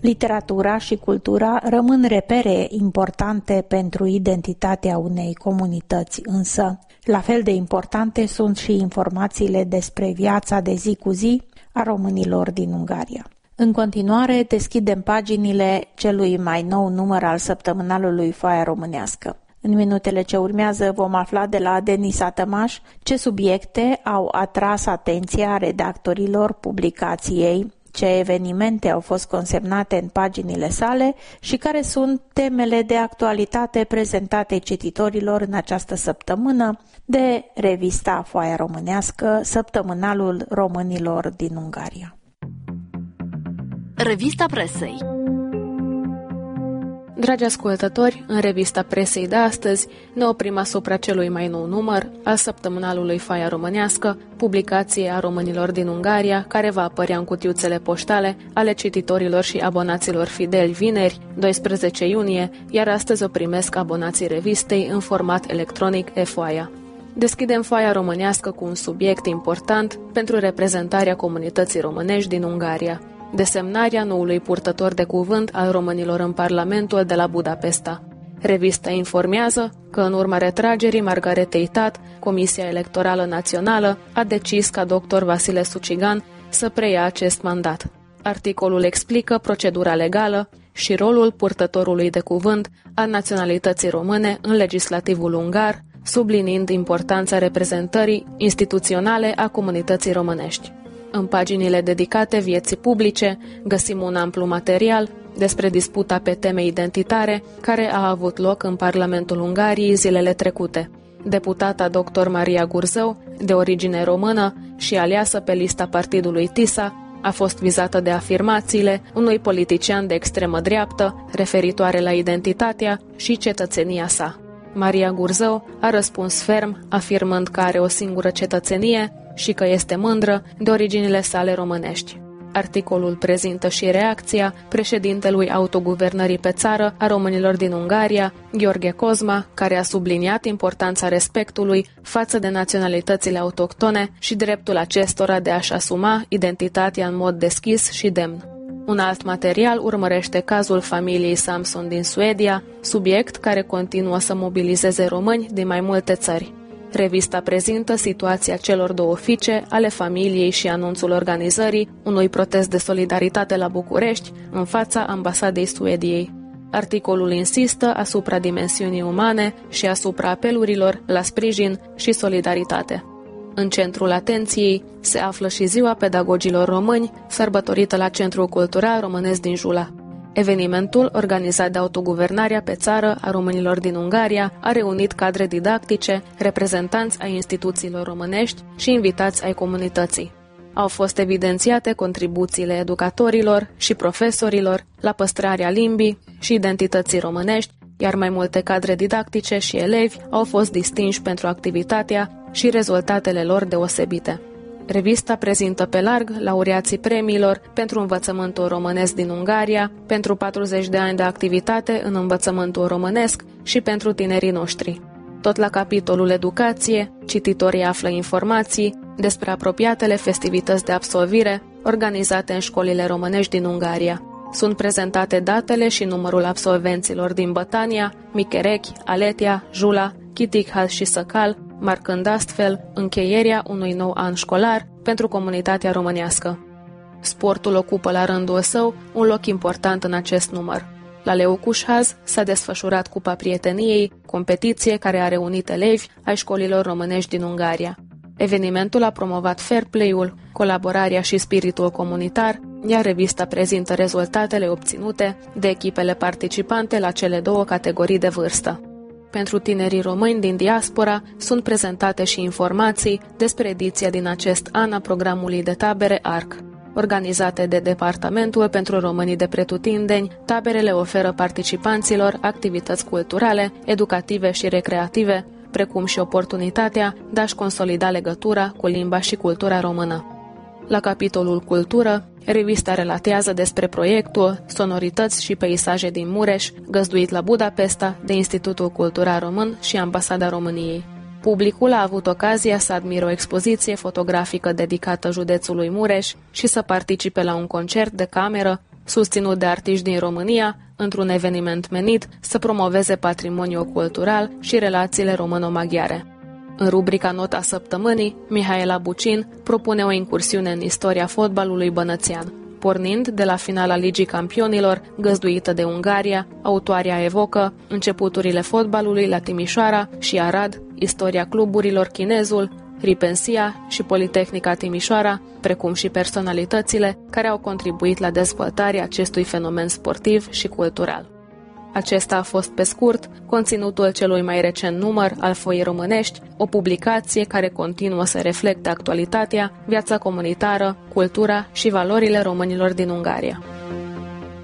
Literatura și cultura rămân repere importante pentru identitatea unei comunități, însă la fel de importante sunt și informațiile despre viața de zi cu zi a românilor din Ungaria. În continuare, deschidem paginile celui mai nou număr al săptămânalului Foaia Românească. În minutele ce urmează vom afla de la Denisa Tămaș ce subiecte au atras atenția redactorilor publicației, ce evenimente au fost consemnate în paginile sale și care sunt temele de actualitate prezentate cititorilor în această săptămână de revista Foaia Românească, săptămânalul românilor din Ungaria. Revista presei. Dragi ascultători, în revista presei de astăzi ne oprim asupra celui mai nou număr al săptămânalului Foaia Românească, publicație a românilor din Ungaria, care va apărea în cutiuțele poștale ale cititorilor și abonaților fideli vineri, 12 iunie, iar astăzi o primesc abonații revistei în format electronic e-foaia. Deschidem Foaia Românească cu un subiect important pentru reprezentarea comunității românești din Ungaria: desemnarea noului purtător de cuvânt al românilor în Parlamentul de la Budapesta. Revista informează că în urma retragerii Margaretei Tat, Comisia Electorală Națională a decis ca dr. Vasile Sucigan să preia acest mandat. Articolul explică procedura legală și rolul purtătorului de cuvânt al naționalității române în legislativul ungar, subliniind importanța reprezentării instituționale a comunității românești. În paginile dedicate vieții publice găsim un amplu material despre disputa pe teme identitare care a avut loc în Parlamentul Ungariei zilele trecute. Deputata dr. Maria Gurzău, de origine română și aleasă pe lista partidului TISA, a fost vizată de afirmațiile unui politician de extremă dreaptă referitoare la identitatea și cetățenia sa. Maria Gurzău a răspuns ferm, afirmând că are o singură cetățenie și că este mândră de originile sale românești. Articolul prezintă și reacția președintelui autoguvernării pe țară a românilor din Ungaria, Gheorghe Cozma, care a subliniat importanța respectului față de naționalitățile autohtone și dreptul acestora de a-și asuma identitatea în mod deschis și demn. Un alt material urmărește cazul familiei Samson din Suedia, subiect care continuă să mobilizeze români din mai multe țări. Revista prezintă situația celor două fiice ale familiei și anunțul organizării unui protest de solidaritate la București, în fața ambasadei Suediei. Articolul insistă asupra dimensiunii umane și asupra apelurilor la sprijin și solidaritate. În centrul atenției se află și Ziua Pedagogilor Români, sărbătorită la Centrul Cultural Românesc din Jula. Evenimentul, organizat de autoguvernarea pe țară a românilor din Ungaria, a reunit cadre didactice, reprezentanți ai instituțiilor românești și invitați ai comunității. Au fost evidențiate contribuțiile educatorilor și profesorilor la păstrarea limbii și identității românești, iar mai multe cadre didactice și elevi au fost distinși pentru activitatea și rezultatele lor deosebite. Revista prezintă pe larg laureații premiilor pentru învățământul românesc din Ungaria, pentru 40 de ani de activitate în învățământul românesc și pentru tinerii noștri. Tot la capitolul educație, cititorii află informații despre apropiatele festivități de absolvire organizate în școlile românești din Ungaria. Sunt prezentate datele și numărul absolvenților din Bătania, Micherechi, Aletia, Jula, Chitighal și Săcal, marcând astfel încheierea unui nou an școlar pentru comunitatea românească. Sportul ocupă la rândul său un loc important în acest număr. La Leucușhaz s-a desfășurat Cupa Prieteniei, competiție care a reunit elevi ai școlilor românești din Ungaria. Evenimentul a promovat fair play-ul, colaborarea și spiritul comunitar, iar revista prezintă rezultatele obținute de echipele participante la cele două categorii de vârstă. Pentru tinerii români din diaspora sunt prezentate și informații despre ediția din acest an a programului de tabere ARC. Organizate de Departamentul pentru Românii de Pretutindeni, taberele oferă participanților activități culturale, educative și recreative, precum și oportunitatea de a-și consolida legătura cu limba și cultura română. La capitolul Cultură, revista relatează despre proiectul Sonorități și peisaje din Mureș, găzduit la Budapesta de Institutul Cultural Român și Ambasada României. Publicul a avut ocazia să admire o expoziție fotografică dedicată județului Mureș și să participe la un concert de cameră susținut de artiști din România, într-un eveniment menit să promoveze patrimoniul cultural și relațiile româno-maghiare. În rubrica Nota Săptămânii, Mihaela Bucin propune o incursiune în istoria fotbalului bănățean. Pornind de la finala Ligii Campionilor, găzduită de Ungaria, autoarea evocă începuturile fotbalului la Timișoara și Arad, istoria cluburilor Chinezul, Ripensia și Politehnica Timișoara, precum și personalitățile care au contribuit la dezvoltarea acestui fenomen sportiv și cultural. Acesta a fost, pe scurt, conținutul celui mai recent număr al Foii Românești, o publicație care continuă să reflecte actualitatea, viața comunitară, cultura și valorile românilor din Ungaria.